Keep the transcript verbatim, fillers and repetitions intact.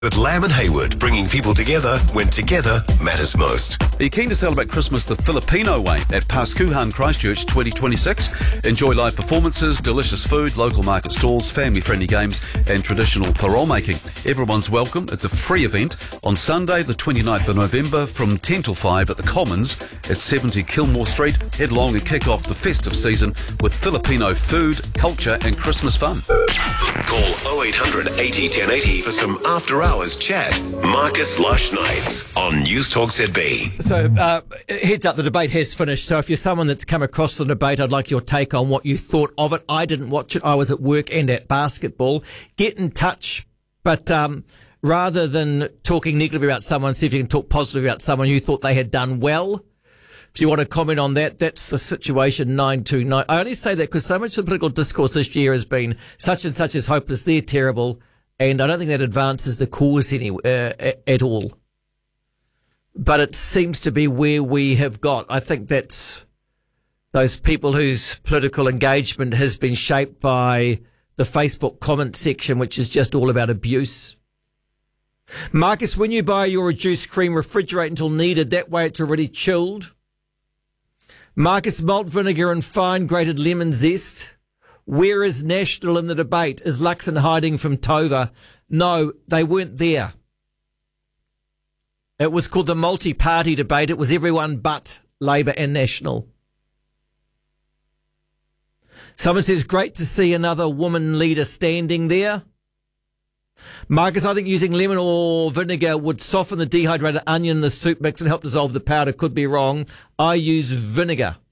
With Lamb and Haywood, bringing people together when together matters most. Are you keen to celebrate Christmas the Filipino way at Pascuhan Christchurch twenty twenty-six? Enjoy live performances, delicious food, local market stalls, family-friendly games and traditional parole making. Everyone's welcome. It's a free event on Sunday the twenty-ninth of November from ten till five at the Commons at seventy Kilmore Street. Head along and kick off the festive season with Filipino food, culture and Christmas fun. Call oh eight hundred eighty ten eighty for some after-hours chat. Marcus Lush Nights on News Talk Z B. So, uh, heads up, the debate has finished. So if you're someone that's come across the debate, I'd like your take on what you thought of it. I didn't watch it. I was at work and at basketball. Get in touch, but um, rather than talking negatively about someone, see if you can talk positively about someone you thought they had done well. If you want to comment on that, that's the situation. Nine two nine. I only say that because so much of the political discourse this year has been such and such is hopeless, they're terrible, and I don't think that advances the cause any uh, at all. But it seems to be where we have got. I think that's those people whose political engagement has been shaped by the Facebook comment section, which is just all about abuse. Marcus, when you buy your reduced cream, refrigerate until needed. That way it's already chilled. Marcus, malt vinegar and fine grated lemon zest. Where is National in the debate? Is Luxon hiding from Tova? No, they weren't there. It was called the multi-party debate. It was everyone but Labour and National. Someone says, great to see another woman leader standing there. Marcus, I think using lemon or vinegar would soften the dehydrated onion in the soup mix and help dissolve the powder. Could be wrong. I use vinegar.